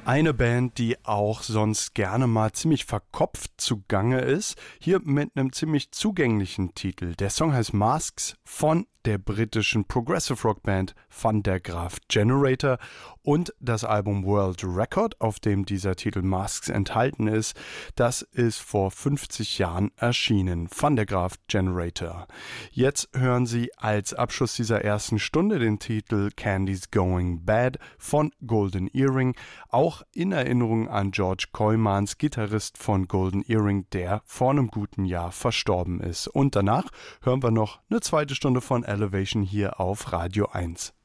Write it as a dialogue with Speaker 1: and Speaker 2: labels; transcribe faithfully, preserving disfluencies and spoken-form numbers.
Speaker 1: Eine Band, die auch sonst gerne mal ziemlich verkopft zugange ist, hier mit einem ziemlich zugänglichen Titel. Der Song heißt Masks von der britischen Progressive Rock Band Van der Graaf Generator und das Album World Record, auf dem dieser Titel Masks enthalten ist, das ist vor fünfzig Jahren erschienen. Van der Graaf Generator. Jetzt hören Sie als Abschluss dieser ersten Stunde den Titel Candy's Going Bad von Golden Earring, auch in Erinnerung an George Koymans, Gitarrist von Golden Earring, der vor einem guten Jahr verstorben ist. Und danach hören wir noch eine zweite Stunde von Elevation hier auf Radio eins.